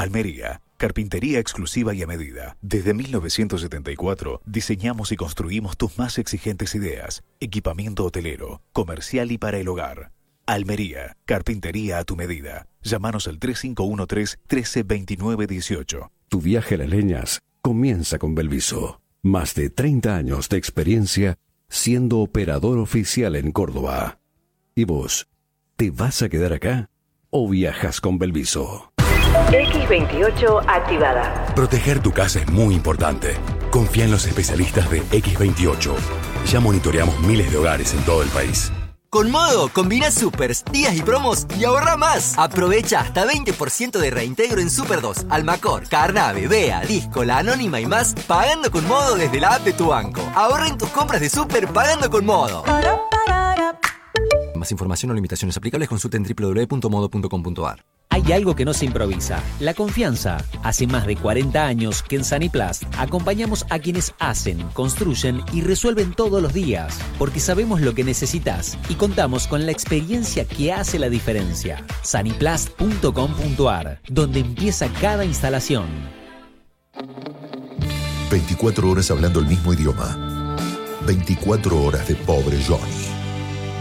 Almería, carpintería exclusiva y a medida. Desde 1974 diseñamos y construimos tus más exigentes ideas. Equipamiento hotelero, comercial y para el hogar. Almería, carpintería a tu medida. Llámanos al 3513-132918. Tu viaje a las leñas comienza con Belviso. Más de 30 años de experiencia siendo operador oficial en Córdoba. ¿Y vos, te vas a quedar acá o viajas con Belviso? X28 activada. Proteger tu casa es muy importante. Confía en los especialistas de X28. Ya monitoreamos miles de hogares en todo el país. Con Modo, combina supers, días y promos y ahorra más. Aprovecha hasta 20% de reintegro en Super 2, Almacor, Carnave, Bea, Disco, La Anónima y más, pagando con Modo desde la app de tu banco. Ahorra en tus compras de Super pagando con Modo. Más información o limitaciones aplicables, consulta en www.modo.com.ar. Hay algo que no se improvisa, la confianza. Hace más de 40 años que en Saniplast acompañamos a quienes hacen, construyen y resuelven todos los días, porque sabemos lo que necesitas y contamos con la experiencia que hace la diferencia. Saniplast.com.ar, donde empieza cada instalación. 24 horas hablando el mismo idioma. 24 horas de Pobre Johnny.